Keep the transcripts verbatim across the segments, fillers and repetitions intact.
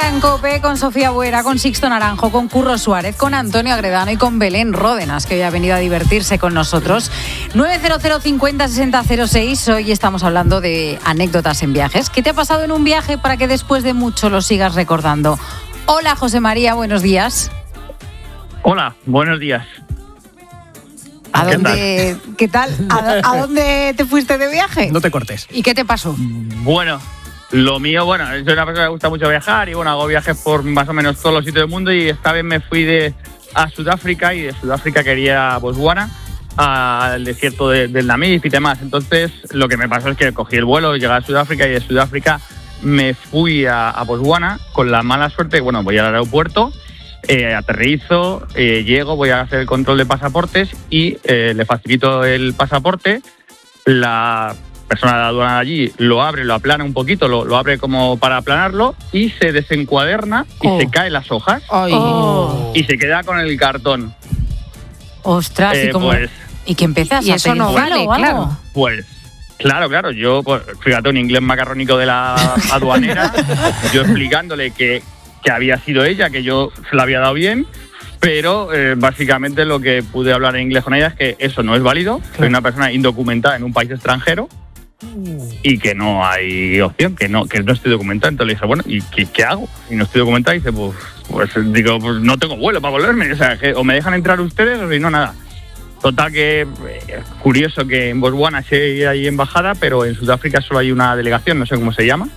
Hora en COPE con Sofía Buera, con Sixto Naranjo, con Curro Suárez, con Antonio Agredano y con Belén Ródenas, que hoy ha venido a divertirse con nosotros. nueve cero cero cincuenta sesenta cero seis. Hoy estamos hablando de anécdotas en viajes. ¿Qué te ha pasado en un viaje para que después de mucho lo sigas recordando? Hola, José María, buenos días. Hola, buenos días. ¿A dónde, ¿Qué tal? ¿A, ¿A dónde te fuiste de viaje? No te cortes. ¿Y qué te pasó? Bueno, lo mío, bueno, soy una persona que me gusta mucho viajar y bueno, hago viajes por más o menos todos los sitios del mundo y esta vez me fui de a Sudáfrica y de Sudáfrica quería a Botswana, al desierto de, del Namib y demás. Entonces, lo que me pasó es que cogí el vuelo, llegué a Sudáfrica y de Sudáfrica me fui a, a Botswana con la mala suerte, bueno, voy al aeropuerto. Eh, aterrizo, eh, llego, voy a hacer el control de pasaportes y eh, le facilito el pasaporte. La persona de la aduana de allí lo abre, lo aplana un poquito, lo, lo abre como para aplanarlo y se desencuaderna y oh. se caen las hojas oh. y se queda con el cartón. Ostras, eh, ¿y cómo? Pues, ¿Y qué empiezas y a eso no vale, claro. Pues claro, claro, yo, pues, fíjate, un inglés macarrónico de la aduanera, yo explicándole que que había sido ella, que yo la había dado bien, pero eh, básicamente lo que pude hablar en inglés con ella es que eso no es válido, claro. Soy una persona indocumentada en un país extranjero y que no hay opción, que no que no estoy documentada. Entonces le dije, bueno, ¿y qué, qué hago? Y no estoy documentada y dice, pues, pues digo, pues no tengo vuelo para volverme, o sea, que o me dejan entrar ustedes o si no, nada. Total que eh, curioso que en Botswana sí hay embajada, pero en Sudáfrica solo hay una delegación, no sé cómo se llama.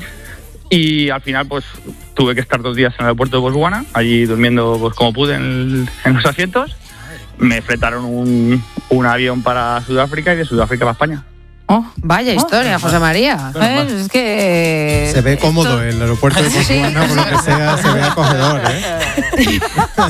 Y al final, pues, tuve que estar dos días en el aeropuerto de Botswana, allí durmiendo pues como pude en, el, en los asientos. Me fletaron un, un avión para Sudáfrica y de Sudáfrica para España. Oh, vaya historia, oh. José María. ¿Eh? Es que se ve cómodo esto... el aeropuerto de Botswana, por lo que sea, se ve acogedor, ¿eh?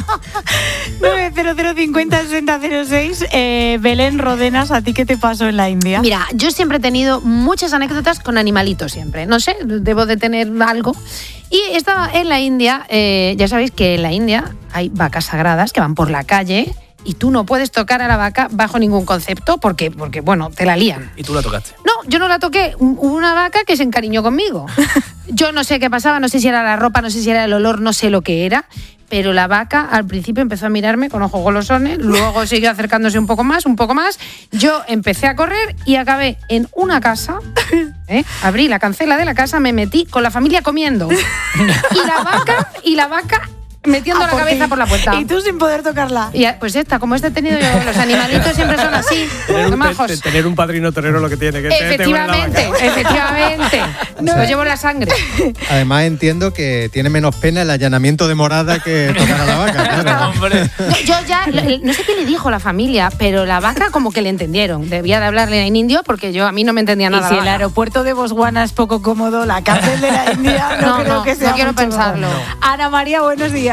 nueve cero cero cincuenta sesenta cero seis. eh, Belén Ródenas, ¿a ti qué te pasó en la India? Mira, yo siempre he tenido muchas anécdotas con animalitos siempre. No sé, debo de tener algo. Y estaba en la India, eh, ya sabéis que en la India hay vacas sagradas que van por la calle y tú no puedes tocar a la vaca bajo ningún concepto porque, porque bueno, te la lían. ¿Y tú la tocaste? No, yo no la toqué. Hubo una vaca que se encariñó conmigo. Yo no sé qué pasaba, no sé si era la ropa, no sé si era el olor, no sé lo que era, pero la vaca al principio empezó a mirarme con ojos golosones, luego siguió acercándose un poco más, un poco más. Yo empecé a correr y acabé en una casa, ¿eh? Abrí la cancela de la casa, me metí con la familia comiendo. Y la vaca, y la vaca... metiendo ah, la cabeza ti. por la puerta. Y tú sin poder tocarla. Y pues esta, como este he tenido yo, los animalitos siempre son así. Tener un, te, tener un padrino torero lo que tiene. Que efectivamente, te efectivamente. No. Lo llevo en la sangre. Además entiendo que tiene menos pena el allanamiento de morada que tocar a la vaca. Claro. Hombre. Yo ya, no sé qué le dijo la familia, pero la vaca como que le entendieron. Debía de hablarle en indio porque yo a mí no me entendía nada. Y si el aeropuerto de Botswana es poco cómodo, la cárcel de la India no, no creo no, que sea no quiero pensarlo. No. Ana María, buenos días.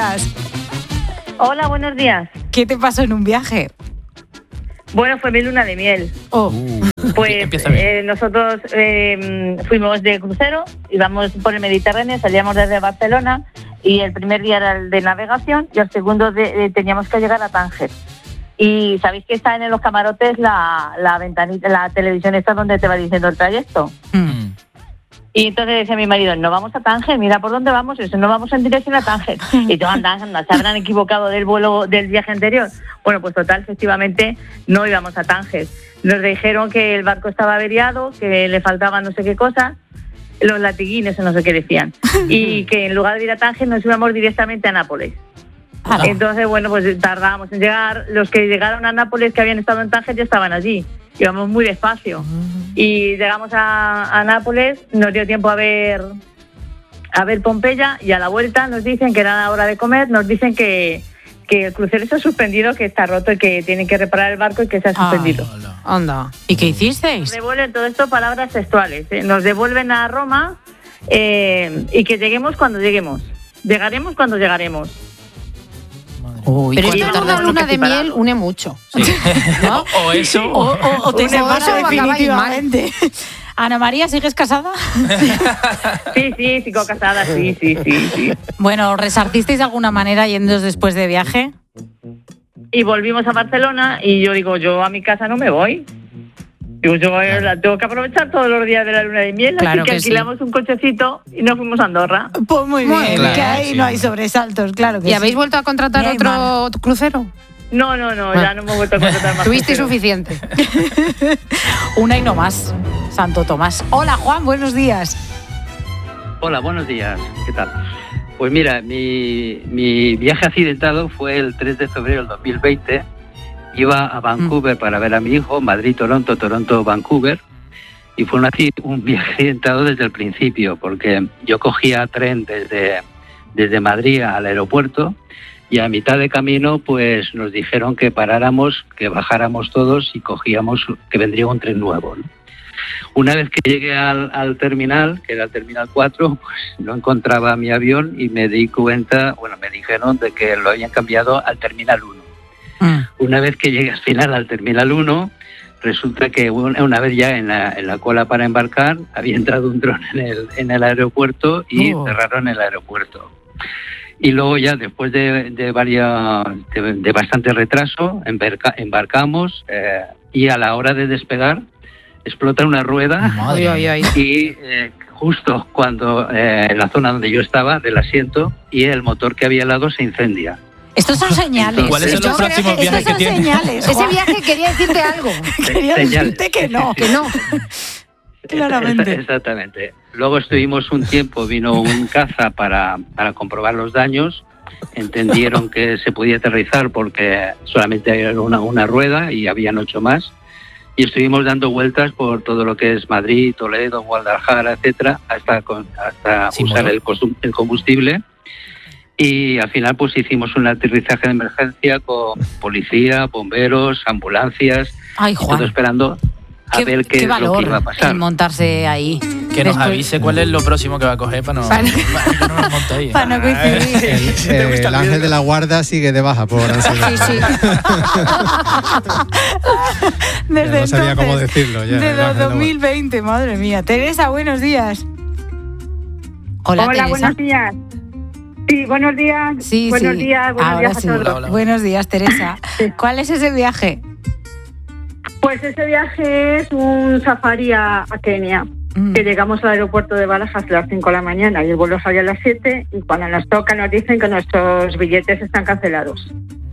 Hola, buenos días. ¿Qué te pasó en un viaje? Bueno, fue mi luna de miel. Oh. Pues eh, nosotros eh, fuimos de crucero, íbamos por el Mediterráneo, salíamos desde Barcelona y el primer día era el de navegación y el segundo de, eh, teníamos que llegar a Tánger. Y sabéis que está en los camarotes la, la ventanita, la televisión esta donde te va diciendo el trayecto. Mm. Y entonces decía mi marido, no vamos a Tánger, mira por dónde vamos, eso no vamos en dirección a Tánger. Y yo, anda, anda, se habrán equivocado del vuelo del viaje anterior. Bueno, pues total, efectivamente, no íbamos a Tánger. Nos dijeron que el barco estaba averiado, que le faltaban no sé qué cosas, los latiguines o no sé qué decían. Y que en lugar de ir a Tánger nos íbamos directamente a Nápoles. Ah. Entonces, bueno, pues tardábamos en llegar. Los que llegaron a Nápoles, que habían estado en Tánger, ya estaban allí. Íbamos muy despacio. Y llegamos a, a Nápoles, nos dio tiempo a ver a ver Pompeya y a la vuelta nos dicen que era la hora de comer, nos dicen que, que el crucero está suspendido, que está roto y que tienen que reparar el barco y que se ha suspendido. Anda. ¿Y qué hicisteis? Nos devuelven todo esto palabras textuales. ¿eh? Nos devuelven a Roma eh, y que lleguemos cuando lleguemos. Llegaremos cuando llegaremos. Uy, pero esto de una luna de miel une mucho. Sí. ¿No? O, o eso. O, o, o te separa definitivamente. Ana María, ¿sigues casada? Sí, sí, sigo casada, sí, sí, sí, sí. Bueno, ¿resarcisteis de alguna manera yéndoos después de viaje? Y volvimos a Barcelona y yo digo, yo a mi casa no me voy. Digo, yo eh, la tengo que aprovechar todos los días de la luna de miel, Claro así que, que sí. alquilamos un cochecito y nos fuimos a Andorra. Pues muy Muy bien, bien, que ahí sí. no hay sobresaltos, claro que ¿Y sí. habéis vuelto a contratar Bien, otro crucero? No, no, no, ya no me he vuelto a contratar más. Tuviste cruceros. suficiente. Una y no más. Santo Tomás. Hola, Juan, buenos días. Hola, buenos días. ¿Qué tal? Pues mira, mi, mi viaje accidentado fue el tres de febrero del dos mil veinte. Iba a Vancouver mm. para ver a mi hijo, Madrid, Toronto, Toronto, Vancouver. Y fue un, un viaje accidentado desde el principio, porque yo cogía tren desde, desde Madrid al aeropuerto y a mitad de camino pues nos dijeron que paráramos, que bajáramos todos y cogíamos, que vendría un tren nuevo, ¿no? Una vez que llegué al, al terminal, que era el terminal cuatro, pues no encontraba mi avión y me di cuenta, bueno, me dijeron de que lo habían cambiado al terminal uno. Mm. Una vez que llegué al final al terminal uno, resulta que una, una vez ya en la, en la cola para embarcar, había entrado un dron en el, en el aeropuerto y oh. cerraron el aeropuerto. Y luego ya después de, de, varias, de, de bastante retraso, embarca, embarcamos eh, y a la hora de despegar, explota una rueda Ay, ay, ay. y eh, justo cuando eh, en la zona donde yo estaba del asiento y el motor que había al lado se incendia. Estos son señales. ¿Cuáles son los Yo próximos creo que viajes estos que son tiene? señales. Ese viaje quería decirte algo. Quería Señales. decirte que no. Que no. Claramente. Exactamente. Luego estuvimos un tiempo, vino un caza para, para comprobar los daños. Entendieron que se podía aterrizar porque solamente era una, una rueda y habían ocho más. Y estuvimos dando vueltas por todo lo que es Madrid, Toledo, Guadalajara, etcétera, hasta, con, hasta sí, usar el, el combustible. Y al final pues hicimos un aterrizaje de emergencia con policía, bomberos, ambulancias, Ay, Juan. todo esperando a qué, ver qué, qué es valor lo que iba a pasar. el montarse ahí. Que nos Después- avise cuál es lo próximo que va a coger para no, para que no nos monte ahí. Para no coincidir. El, Si te eh, gusta el el ángel miedo. de la guarda sigue de baja por ansiedad. Sí, sí. Desde Ya no sabía entonces, cómo decirlo ya, Desde el ángel de la dos mil veinte, madre mía. Teresa, buenos días. Hola, Hola, Teresa. buenos días. Sí, buenos días. Sí, buenos sí. días, buenos Ahora días sí. a todos. Hola, hola. Buenos días, Teresa. ¿Cuál es ese viaje? Pues ese viaje es un safari a, a Kenia. Mm. Que llegamos al aeropuerto de Barajas a las cinco de la mañana y el vuelo sale a las siete y cuando nos toca nos dicen que nuestros billetes están cancelados.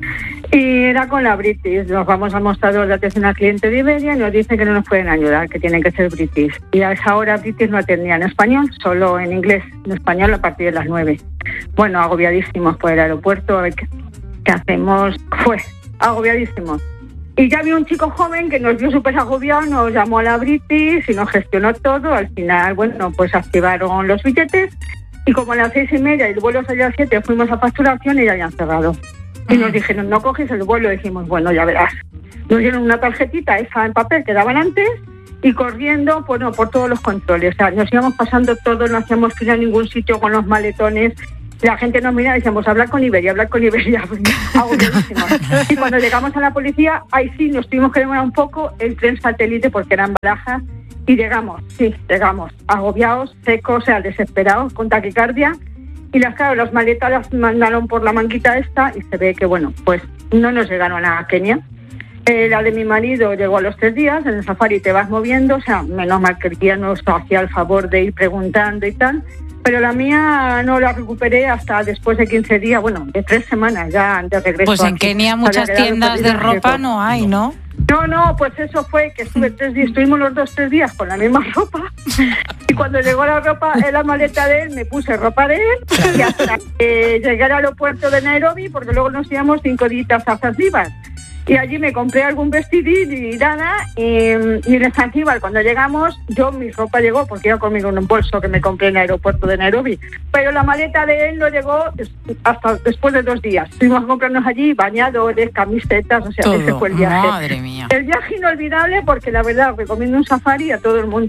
Y era con la British, nos vamos al mostrador de atención al cliente de Iberia y nos dicen que no nos pueden ayudar, que tienen que ser British. Y a esa hora British no atendía en español, solo en inglés, en español a partir de las nueve. Bueno, agobiadísimos por el aeropuerto, a ver qué, qué hacemos, pues agobiadísimos. Y ya había un chico joven que nos vio súper agobiado, nos llamó a la British y nos gestionó todo. Al final, bueno, pues activaron los billetes y como a las seis y media y el vuelo salía a las siete, fuimos a facturación y ya habían cerrado. Y nos dijeron, no coges el vuelo. Y dijimos, bueno, ya verás. Nos dieron una tarjetita, esa en papel que daban antes, y corriendo bueno, por todos los controles. O sea, nos íbamos pasando todo, no hacíamos fila en ningún sitio con los maletones. La gente nos miraba y decíamos, hablar con Iberia, hablar con Iberia. Agobiadísimos. Y cuando llegamos a la policía, ahí sí nos tuvimos que demorar un poco el tren satélite porque eran Barajas. Y llegamos, sí, llegamos, agobiados, secos, o sea, desesperados, con taquicardia. Y las, claro, las maletas las mandaron por la manguita esta y se ve que, bueno, pues no nos llegaron a Kenia. Eh, la de mi marido llegó a los tres días, en el safari te vas moviendo, o sea, menos mal que el guía nos hacía el favor de ir preguntando y tal. Pero la mía no la recuperé hasta después de quince días, bueno, de tres semanas ya de regreso. Pues en aquí. Kenia muchas Había quedado tiendas de perdida en ropa riesgo. no hay, ¿no? No, no, pues eso fue que estuve tres días, estuvimos los dos tres días con la misma ropa y cuando llegó la ropa en la maleta de él me puse ropa de él y hasta que llegué al aeropuerto de Nairobi porque luego nos íbamos cinco días a Zanzíbar y allí me compré algún vestidín y nada y, y en Zanzíbar cuando llegamos yo mi ropa llegó porque iba conmigo en un bolso que me compré en el aeropuerto de Nairobi pero la maleta de él no llegó hasta después de dos días. Tuvimos que comprarnos allí bañadores, camisetas, o sea, Todo. ese fue el viaje. Madre mía. El viaje inolvidable porque la verdad recomiendo un safari a todo el mundo.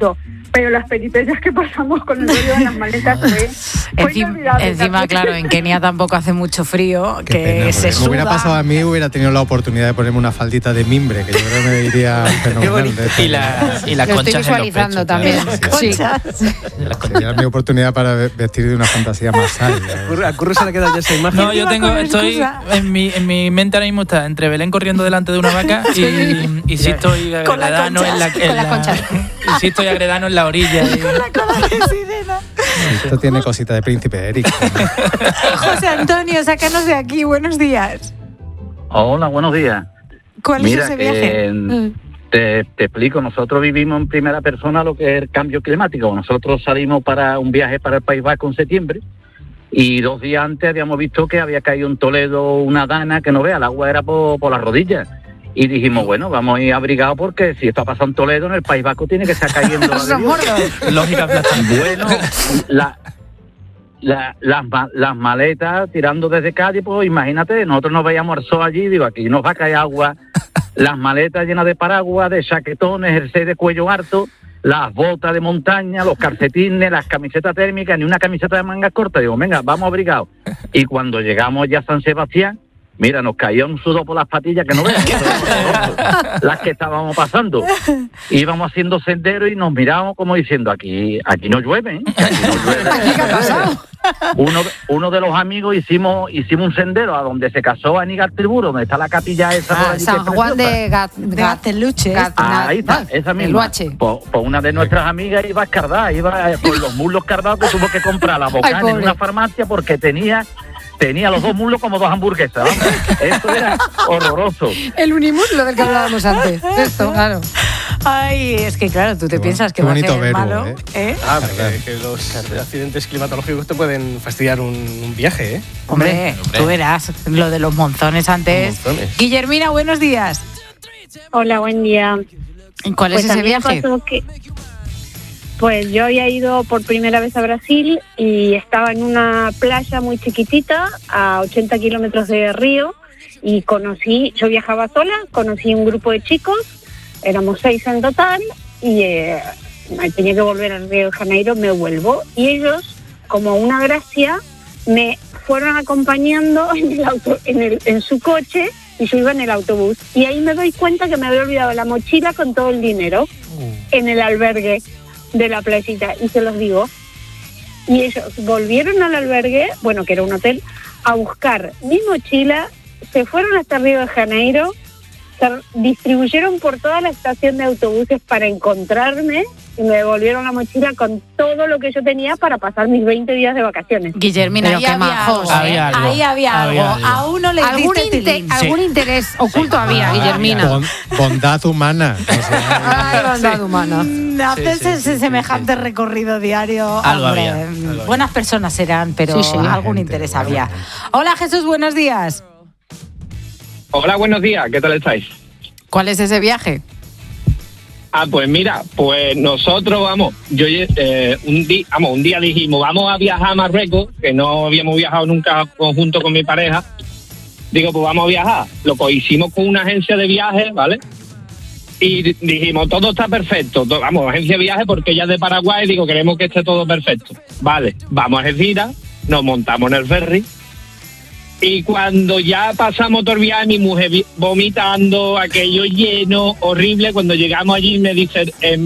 pero las peripecias que pasamos con el rollo de las maletas fue, fue Encima, inolvidable encima también. claro, en Kenia tampoco hace mucho frío, Qué que pena, se porque me hubiera suda. pasado a mí, hubiera tenido la oportunidad de ponerme una faldita de mimbre, que yo creo que me iría fenomenal. De Y, la, y las Lo estoy conchas en los visualizando pechos, también. claro. Sí. Sería mi oportunidad para ve- vestir de una fantasía más sabia. A Curro se le queda ya esa imagen. No, yo tengo, estoy en mi, en mi mente ahora mismo está entre Belén corriendo delante de una vaca y, y Sisto y Con las Agredano en la, conchas, en con las la- conchas. y Sisto y Agredano en la orilla. y- Esto tiene cosita de príncipe Eric. José Antonio, sácanos de aquí. Buenos días. Hola, buenos días. ¿Cuál Mira, es ese viaje? que, te, te explico, nosotros vivimos en primera persona lo que es el cambio climático. Nosotros salimos para un viaje para el País Vasco en septiembre y dos días antes habíamos visto que había caído en Toledo una dana que no vea, el agua era por, por las rodillas. Y dijimos, bueno, vamos a ir abrigados porque si esto ha pasado en Toledo, en el País Vasco tiene que estar cayendo la de Son Dios. gordos. Lógica aplastante. Bueno, la, la- las, ma- las maletas tirando desde Cádiz, pues imagínate, nosotros nos veíamos al sol allí, digo, aquí nos va a caer agua, las maletas llenas de paraguas, de chaquetones, jersey de cuello harto, las botas de montaña, los calcetines, las camisetas térmicas, ni una camiseta de mangas cortas, digo, venga, vamos abrigados. Y cuando llegamos ya a San Sebastián, mira, nos caía un sudor por las patillas que no veas, las que estábamos pasando. Íbamos haciendo sendero y nos mirábamos como diciendo, aquí aquí no llueve, ¿eh? Aquí no llueve. ¿Aquí qué ha pasado? Uno, uno de los amigos hicimos hicimos un sendero a donde se casó Aníbal Triburo, donde está la capilla esa. por Ah, allí, que San es Juan preciosa. de Gat, De Gat- Gasteluche. Gat- Ah, ahí está, Gat- esa el misma. Luache. Pues, pues una de nuestras amigas iba a escardar, iba eh, con los muslos cardados que tuvo que comprar la bocana en pobre. una farmacia porque tenía tenía los dos muslos como dos hamburguesas. Vamos. Eso era horroroso. El unimuslo del que hablábamos antes. Esto, claro. Ay, es que claro, tú te Qué piensas qué que va a bonito ser verbo, malo. ¿eh? ¿eh? Ah, que, que los accidentes climatológicos te pueden fastidiar un, un viaje, ¿eh? Hombre, Hombre. tú verás lo de los monzones antes. Monzones. Guillermina, buenos días. Hola, buen día. ¿Cuál Pues es a ese mí me viaje? pasó que, pues yo había ido por primera vez a Brasil y estaba en una playa muy chiquitita a ochenta kilómetros de Río y conocí, yo viajaba sola, conocí un grupo de chicos, éramos seis en total y eh, tenía que volver al Río de Janeiro, me vuelvo y ellos, como una gracia, me fueron acompañando en el auto, en, el, en su coche y yo iba en el autobús y ahí me doy cuenta que me había olvidado la mochila con todo el dinero en el albergue de la playita y se los digo y ellos volvieron al albergue, bueno, que era un hotel, a buscar mi mochila, se fueron hasta Río de Janeiro, se distribuyeron por toda la estación de autobuses para encontrarme y me devolvieron la mochila con todo lo que yo tenía para pasar mis veinte días de vacaciones. Guillermina, Pero ahí qué había majos, algo, ¿eh? Había algo, Ahí había algo. había algo. A uno le Algún, diste inte- tilín. algún interés oculto había, Ah, Guillermina. bon- bondad humana. O sea, Ay, bondad humana. Mm, Haces Sí, sí, ese sí, semejante sí, sí. recorrido diario. Algo hombre, había, mm, algo había. buenas personas serán, pero Sí, sí. algún Gente, interés buena había. gente. Hola Jesús, buenos días. Hola, buenos días, ¿qué tal estáis? ¿Cuál es ese viaje? Ah, pues mira, pues nosotros vamos, yo eh, un día, vamos, un día dijimos, vamos a viajar a Marruecos, que no habíamos viajado nunca conjunto con mi pareja. Digo, pues vamos a viajar. Lo que hicimos con una agencia de viajes, ¿vale? Y di- dijimos, todo está perfecto. To- vamos, agencia de viajes porque ella es de Paraguay, digo, queremos que esté todo perfecto. Vale, vamos a Algeciras, nos montamos en el ferry. Y cuando ya pasamos todo el viaje, mi mujer vi- vomitando, aquello lleno, horrible, cuando llegamos allí me dice, eh,